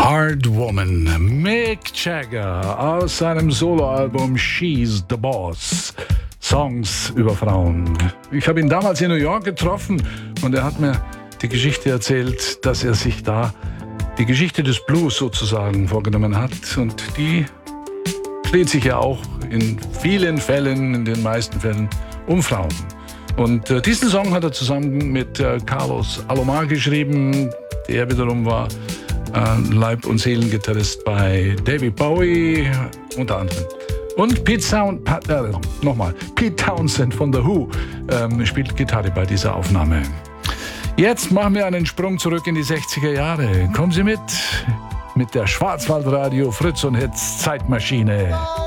Hard Woman, Mick Jagger aus seinem Soloalbum She's the Boss. Songs über Frauen. Ich habe ihn damals in New York getroffen und er hat mir die Geschichte erzählt, dass er sich da die Geschichte des Blues sozusagen vorgenommen hat. Und die dreht sich ja auch in vielen Fällen, in den meisten Fällen, um Frauen. Und diesen Song hat er zusammen mit Carlos Alomar geschrieben. Der wiederum war Leib- und Seelengitarrist bei David Bowie unter anderem. Und Pete Townshend von The Who spielt Gitarre bei dieser Aufnahme. Jetzt machen wir einen Sprung zurück in die 60er Jahre. Kommen Sie mit der Schwarzwaldradio Fritz und Hits Zeitmaschine.